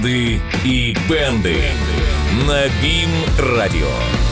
И бенды на БИМ-радио.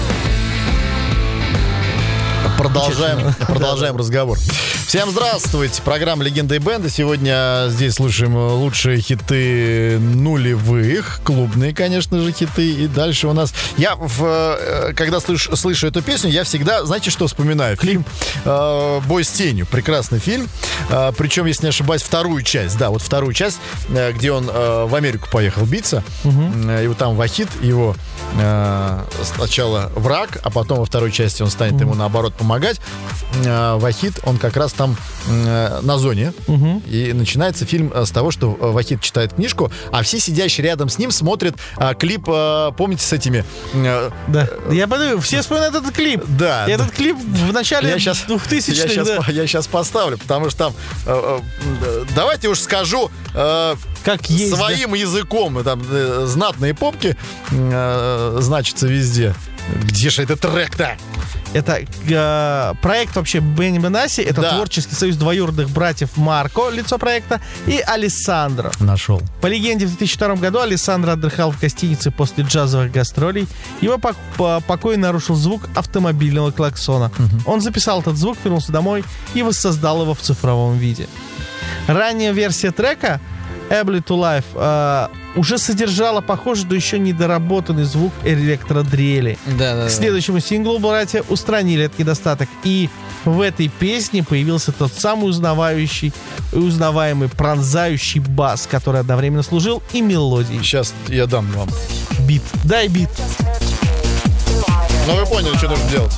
Продолжаем разговор. Всем здравствуйте. Программа «Легенды и бенды». Сегодня здесь слушаем лучшие хиты нулевых. Клубные, конечно же, хиты. И дальше у нас... когда слышу эту песню, я всегда, знаете, что вспоминаю? Фильм «Бой с тенью». Прекрасный фильм. Причем, если не ошибаюсь, вторую часть. Да, вот вторую часть, где он в Америку поехал биться. И вот там Вахид, его сначала враг, а потом во второй части он станет ему, наоборот, помогать. Вахид, он как раз там на зоне. И начинается фильм с того, что Вахид читает книжку, а все сидящие рядом с ним смотрят клип, помните, с этими... Да, я подумал, все вспоминают этот клип. Да. И этот клип в начале 2000-х. Я сейчас поставлю, потому что там... давайте уж скажу... как есть, своим языком. Там знатные попки значатся везде. Где же этот трек-то? Это проект вообще Бенни Бенасси. Это творческий союз двоюродных братьев Марко, лицо проекта, и Алессандро. Нашел. По легенде, в 2002 году Алессандро отдыхал в гостинице после джазовых гастролей. Его покой нарушил звук автомобильного клаксона. Он записал этот звук, вернулся домой и воссоздал его в цифровом виде. Ранняя версия трека Able to Life уже содержала похожий, но еще недоработанный звук электродрели. К следующему синглу братья устранили этот недостаток. И в этой песне появился тот самый узнаваемый пронзающий бас, который одновременно служил и мелодией. Сейчас я дам вам бит. Дай бит. Ну вы поняли, что нужно делать.